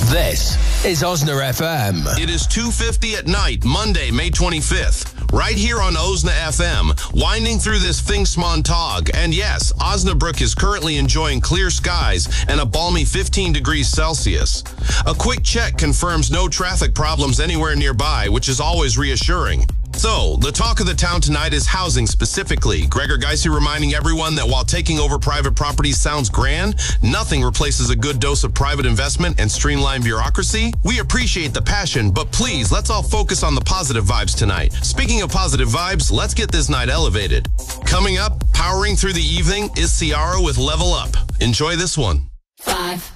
This is Osna FM. It is 2:50 at night, Monday, May 25th. Right here on Osna FM, winding through this Pfingstmontag. And yes, Osnabrück is currently enjoying clear skies and a balmy 15 degrees Celsius. A quick check confirms no traffic problems anywhere nearby, which is always reassuring. So, the talk of the town tonight is housing specifically. Gregor Geisy reminding everyone that while taking over private properties sounds grand, nothing replaces a good dose of private investment and streamlined bureaucracy. We appreciate the passion, but please, let's all focus on the positive vibes tonight. Speaking of positive vibes, let's get this night elevated. Coming up, powering through the evening, is Ciara with Level Up. Enjoy this one. 5,